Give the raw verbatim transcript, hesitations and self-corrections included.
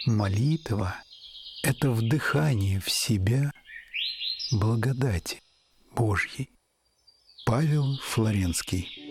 Молитва — это вдыхание в себя благодати Божьей. Павел Флоренский.